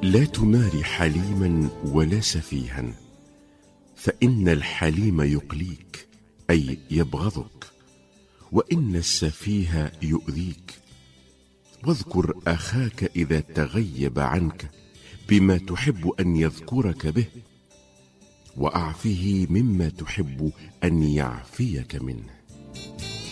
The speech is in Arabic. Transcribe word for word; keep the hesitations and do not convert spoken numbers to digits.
لا تماري حليما ولا سفيها، فإن الحليم يقليك أي يبغضك، وإن السفيه يؤذيك. واذكر أخاك إذا تغيب عنك بما تحب أن يذكرك به، وأعفه مما تحب أن يعفيك منه.